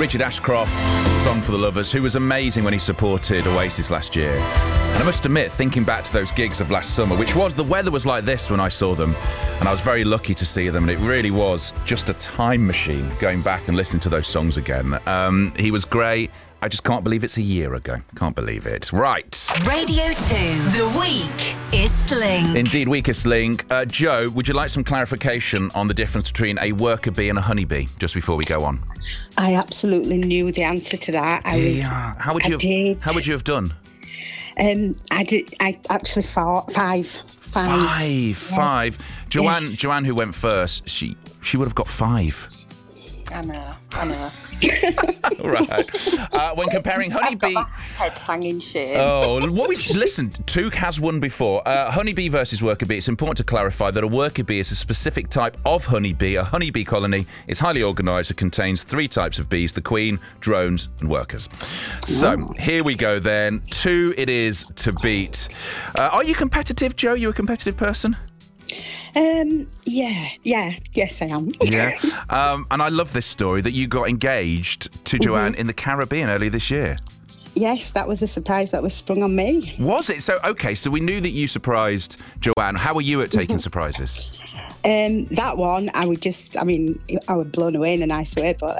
Richard Ashcroft, Song for the Lovers, who was amazing when he supported Oasis last year. And I must admit, thinking back to those gigs of last summer, the weather was like this when I saw them, and I was very lucky to see them, and it really was just a time machine going back and listening to those songs again. He was great. I just can't believe it's a year ago. Can't believe it. Right. Radio 2, the Weakest Link. Indeed, Weakest Link. Joe, would you like some clarification on the difference between a worker bee and a honeybee, just before we go on? I absolutely knew the answer to that. How would you have done? I actually thought five. Five. Joanne, who went first, she would have got 5. I know. Right. When comparing honeybee... I've got my head hanging shame. Oh, listen, Took has won before. Honeybee versus worker bee. It's important to clarify that a worker bee is a specific type of honeybee. A honeybee colony is highly organised. It contains 3 types of bees: the queen, drones and workers. So, here we go then. 2 it is to beat. Are you competitive, Joe? You a competitive person? Yes, I am. Yeah. And I love this story that you got engaged to Joanne in the Caribbean earlier this year. Yes, that was a surprise that was sprung on me. Was it? So we knew that you surprised Joanne. How were you at taking surprises? That one, I was blown away in a nice way, but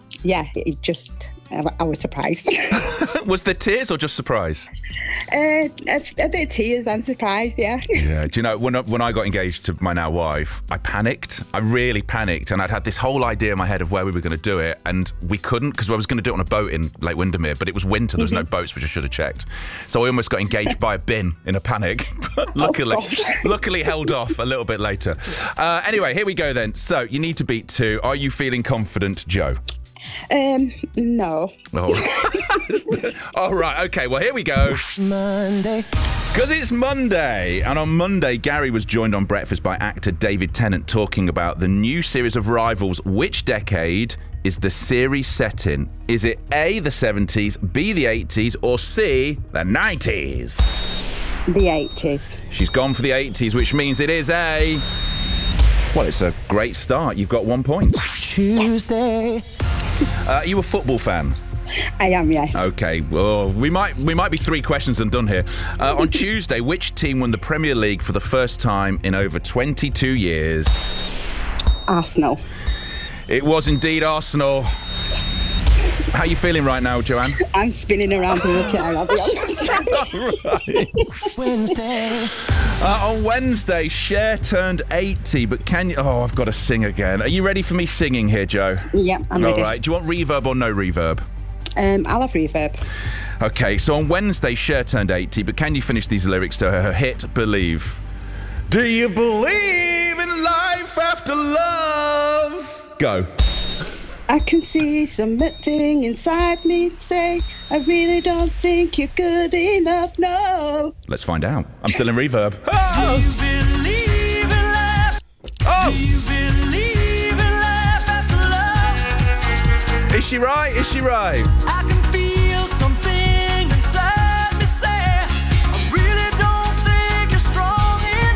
I was surprised. Was there tears or just surprise? A bit of tears and surprise, yeah. Yeah. Do you know, when I got engaged to my now wife, I panicked. I really panicked, and I'd had this whole idea in my head of where we were going to do it, and we couldn't because I was going to do it on a boat in Lake Windermere, but it was winter. There was no boats, which I should have checked. So I almost got engaged by a bin in a panic. But luckily held off a little bit later. Anyway, here we go then. So you need to beat 2. Are you feeling confident, Joe? No. All right, okay, well, here we go. Monday. Because it's Monday, and on Monday, Gary was joined on Breakfast by actor David Tennant talking about the new series of Rivals. Which decade is the series set in? Is it A, the 70s, B, the 80s, or C, the 90s? The 80s. She's gone for the 80s, which means it is A... Well, it's a great start. You've got 1 point. Tuesday. Are you a football fan? I am, yes. Okay, well, we might be 3 questions and done here. On Tuesday, which team won the Premier League for the first time in over 22 years? Arsenal. It was indeed Arsenal. How are you feeling right now, Joanne? I'm spinning around in the chair, I'll be honest. Right. Wednesday. On Wednesday, Cher turned 80, but can you... Oh, I've got to sing again. Are you ready for me singing here, Joe? Yeah, I'm ready. All right. Do you want reverb or no reverb? I'll have reverb. Okay, so on Wednesday, Cher turned 80, but can you finish these lyrics to her hit, Believe? Do you believe in life after love? Go. I can see something inside me say, I really don't think you're good enough, no. Let's find out. I'm still in reverb. Oh! Do you believe in life? Oh! Do you believe in life after love? Is she right? I can feel something inside me say, I really don't think you're strong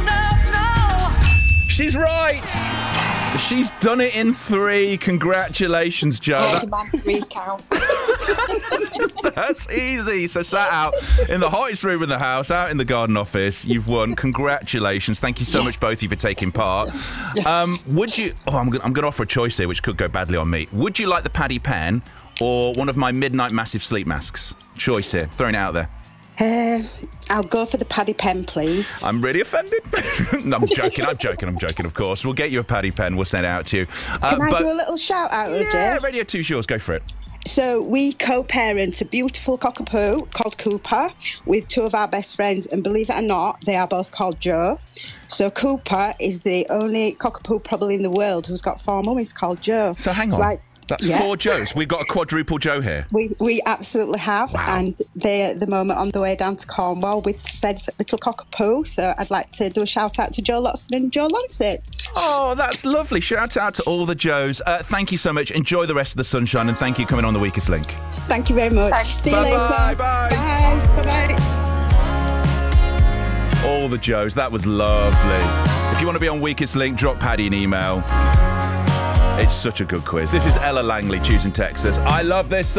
enough, no. She's right. She's done it in 3. Congratulations, Joe. Demand 3 count. That's easy. So sat out in the hottest room in the house, out in the garden office. You've won. Congratulations. Thank you so much, both of you, for taking part. Would you... Oh, I'm going to offer a choice here, which could go badly on me. Would you like the Paddy Pen or one of my Midnight Massive sleep masks? Choice here. Throwing it out there. I'll go for the Paddy Pen, please. I'm really offended. No, I'm joking, of course. We'll get you a Paddy Pen. We'll send it out to you. Can I do a little shout out, Yeah, Radio 2's yours. Go for it. So we co-parent a beautiful cockapoo called Cooper with 2 of our best friends, and believe it or not, they are both called Joe. So Cooper is the only cockapoo probably in the world who's got 4 mummies called Joe. So hang on. Right. That's 4 Joes. We've got a quadruple Joe here. We absolutely have. Wow. And they're at the moment on the way down to Cornwall with said little cockapoo. So I'd like to do a shout out to Joe Lotston and Joe Lancet. Oh, that's lovely. Shout out to all the Joes. Thank you so much. Enjoy the rest of the sunshine, and thank you for coming on The Weakest Link. Thank you very much. Thanks. See you later. Bye. Bye. All the Joes. That was lovely. If you want to be on Weakest Link, drop Paddy an email. It's such a good quiz. This is Ella Langley choosing Texas. I love this